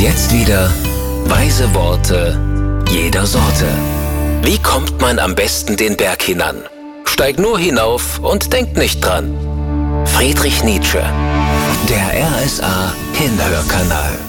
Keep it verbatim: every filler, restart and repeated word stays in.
Jetzt wieder weise Worte jeder Sorte. Wie kommt man am besten den Berg hinan? Steig nur hinauf und denk nicht dran. Friedrich Nietzsche. Der R S A Hinhörkanal.